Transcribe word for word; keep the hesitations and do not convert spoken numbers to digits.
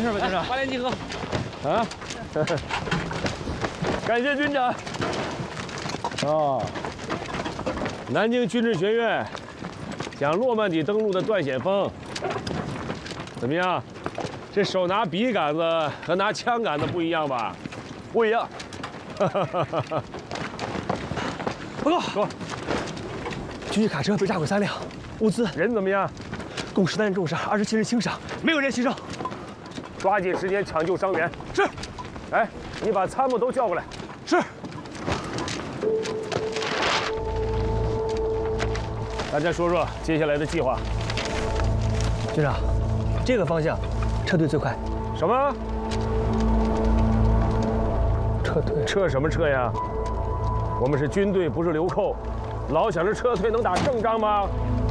事吧，军长？ 八连集合。 啊！感谢军长。哦，南京军事学院讲诺曼底登陆的段显峰，怎么样？这手拿笔杆子和拿枪杆子不一样吧？ 不一样。报告， 说， 军需卡车被炸毁三辆，物资人怎么样？ 共十三人重伤，二十七人轻伤，没有人牺牲。 抓紧时间抢救伤员。 是。 哎，你把参谋都叫过来。 是。 大家说说接下来的计划。 军长，这个方向撤退最快。 什么？ 撤退？ 撤什么撤呀？我们是军队，不是流寇，老想着撤退能打胜仗吗？